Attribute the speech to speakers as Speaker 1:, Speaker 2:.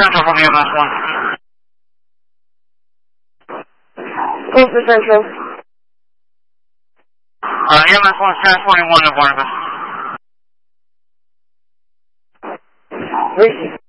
Speaker 1: Central from EMS 1.
Speaker 2: Close to Central.
Speaker 1: EMS 1 is transporting 1 to Barnabas.
Speaker 2: Receive.